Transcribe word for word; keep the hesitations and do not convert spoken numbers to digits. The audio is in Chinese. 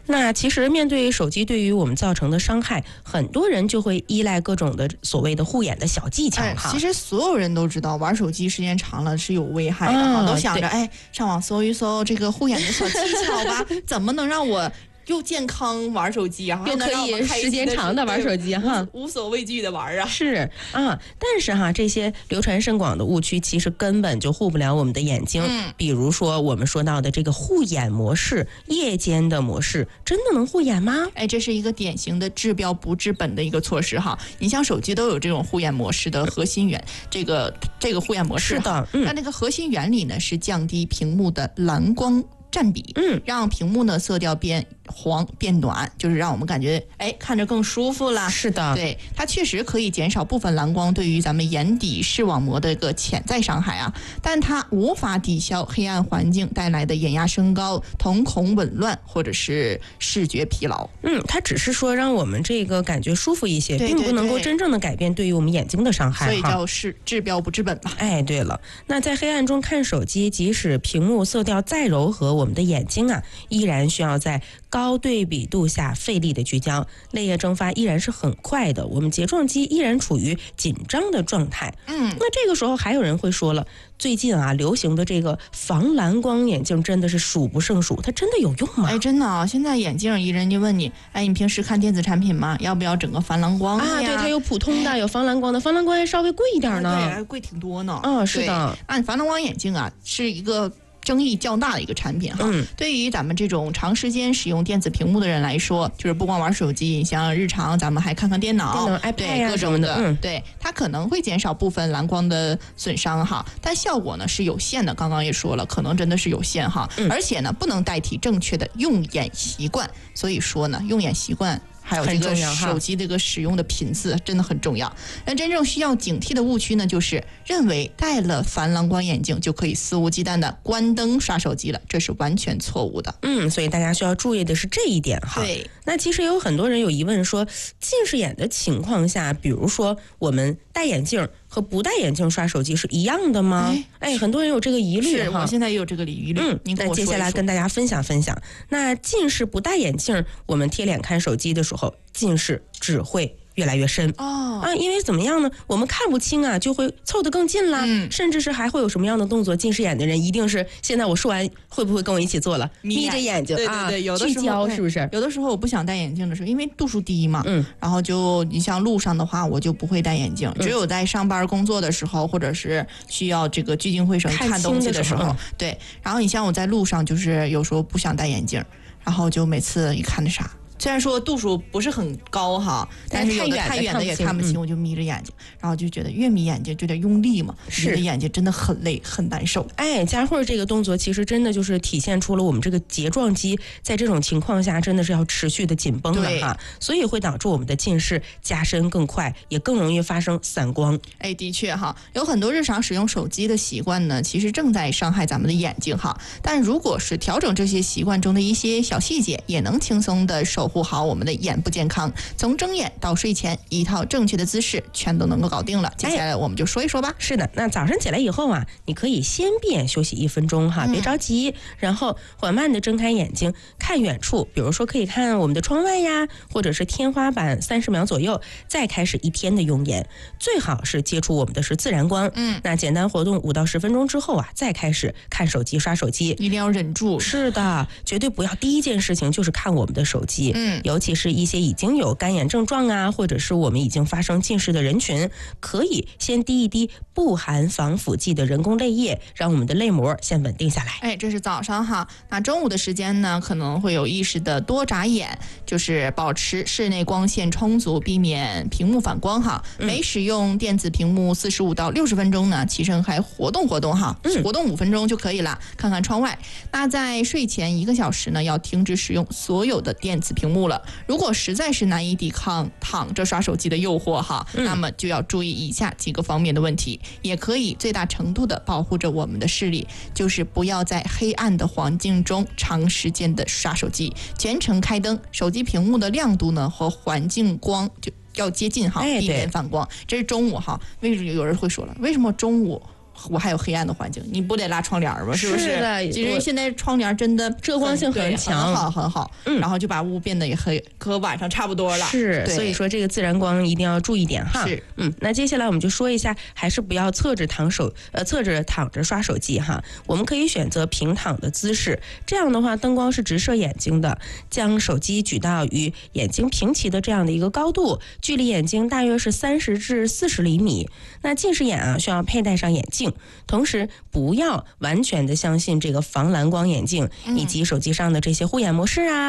那其实面对手机对于我们造成的伤害，很多人就会依赖各种的所谓的护眼的小技巧哈、 哎。其实所有人都知道，玩手机时间长了是有危害的哈、啊，都想着哎，上网搜一搜这个护眼的小技巧吧，怎么能让我又健康玩手机啊， 又可以时间长的玩手机哈， 无所畏惧的玩啊。 是啊，但是哈，这些流传甚广的误区其实根本就护不了我们的眼睛。嗯，比如说我们说到的这个护眼模式，夜间的模式，真的能护眼吗？ 哎，这是一个典型的治标不治本的一个措施哈。你像手机都有这种护眼模式的核心原，这个这个护眼模式是的，嗯， 那那个核心原理呢是降低屏幕的蓝光占比，嗯，让屏幕呢色调变黄变暖，就是让我们感觉哎看着更舒服啦。 是的， 对，它确实可以减少部分蓝光对于咱们眼底视网膜的一个潜在伤害啊，但它无法抵消黑暗环境带来的眼压升高、瞳孔紊乱或者是视觉疲劳。 嗯，它只是说让我们这个感觉舒服一些， 对对对， 并不能够真正的改变对于我们眼睛的伤害， 所以叫是治标不治本吧。 哎，对了，那在黑暗中看手机，即使屏幕色调再柔和，我们的眼睛啊，依然需要在高对比度下费力的聚焦，泪液蒸发依然是很快的，我们睫状肌依然处于紧张的状态。嗯，那这个时候还有人会说了，最近啊流行的这个防蓝光眼镜真的是数不胜数，它真的有用吗？ 哎，真的啊，现在眼镜一人就问你，哎，你平时看电子产品吗？要不要整个防蓝光啊？对，它有普通的，有防蓝光的，防蓝光还稍微贵一点呢。 对，还贵挺多呢。 嗯，是的。 按防蓝光眼镜啊，是一个争议较大的一个产品哈、嗯，对于咱们这种长时间使用电子屏幕的人来说，就是不光玩手机，像日常咱们还看看电脑、 电脑 iPad 呀、啊、各种的， 嗯， 对，它可能会减少部分蓝光的损伤哈，但效果呢是有限的。刚刚也说了，可能真的是有限哈、嗯，而且呢不能代替正确的用眼习惯，所以说呢，用眼习惯。还有这个手机这个使用的频次真的很重要。那真正需要警惕的误区呢，就是认为戴了防蓝光眼镜就可以肆无忌惮的关灯刷手机了，这是完全错误的。 嗯，所以大家需要注意的是这一点哈。 对。 那其实有很多人有疑问说，近视眼的情况下，比如说我们戴眼镜和不戴眼镜刷手机是一样的吗？哎，哎很多人有这个疑虑哈。是，我现在也有这个疑虑。 嗯， 您跟我说一说。 那接下来跟大家分享分享。那近视不戴眼镜，我们贴脸看手机的时候，近视只会越来越深哦啊，因为怎么样呢？我们看不清啊，就会凑得更近啦，嗯、甚至是还会有什么样的动作？近视眼的人一定是现在我说完，会不会跟我一起做了？眯着眼睛， 对对对，有的时候聚焦是不是？ 有的时候我不想戴眼镜的时候，因为度数低嘛， 嗯， 然后就你像路上的话，我就不会戴眼镜，嗯、只有在上班工作的时候，或者是需要这个聚精会神看东西的时候， 嗯、 对。然后你像我在路上，就是有时候不想戴眼镜，然后就每次一看那啥。虽然说度数不是很高哈，但是有的太远的也看不清，我就眯着眼睛，然后就觉得越眯眼睛就得用力嘛，你的眼睛真的很累很难受。 哎，佳慧这个动作其实真的就是体现出了我们这个睫状肌在这种情况下真的是要持续的紧绷的哈，所以会导致我们的近视加深更快，也更容易发生散光。 哎，的确哈，有很多日常使用手机的习惯呢，其实正在伤害咱们的眼睛哈。但如果是调整这些习惯中的一些小细节，也能轻松的守护好我们的眼部健康，从睁眼到睡前，一套正确的姿势全都能够搞定了。接下来我们就说一说吧。 是的，那早上起来以后啊，你可以先闭眼休息一分钟哈，别着急，嗯、然后缓慢的睁开眼睛，看远处，比如说可以看我们的窗外呀，或者是天花板三十秒左右，再开始一天的用眼。最好是接触我们的是自然光， 嗯， 那简单活动五到十分钟之后啊，再开始看手机刷手机， 一定要忍住。 是的，绝对不要第一件事情就是看我们的手机， 嗯， 尤其是一些已经有干眼症状啊，或者是我们已经发生近视的人群，可以先滴一滴不含防腐剂的人工泪液，让我们的泪膜先稳定下来。 哎，这是早上哈。那中午的时间呢，可能会有意识的多眨眼，就是保持室内光线充足，避免屏幕反光哈。嗯、每使用电子屏幕四十五到六十分钟呢，起身还活动活动哈，嗯、活动五分钟就可以了，看看窗外。那在睡前一个小时呢，要停止使用所有的电子屏幕了。如果实在是难以抵抗躺着刷手机的诱惑哈，嗯、那么就要注意以下几个方面的问题，也可以最大程度的保护着我们的视力，就是不要在黑暗的环境中长时间的刷手机，全程开灯，手机屏幕的亮度呢和环境光就要接近哈，避免反光。这是中午哈，为什么有人会说了，为什么中午我还有黑暗的环境，你不得拉窗帘吗？是不是？ 是的， 其实现在窗帘真的遮光性很强， 很好很好， 嗯， 然后就把屋变得也和和晚上差不多了。 是，所以说这个自然光一定要注意点哈。 是， 嗯，那接下来我们就说一下，还是不要侧着躺手，呃，侧着躺着刷手机哈。我们可以选择平躺的姿势，这样的话灯光是直射眼睛的，将手机举到与眼睛平齐的这样的一个高度，距离眼睛大约是三十至四十厘米。那近视眼啊，需要佩戴上眼镜，同时不要完全的相信这个防蓝光眼镜以及手机上的这些护眼模式啊。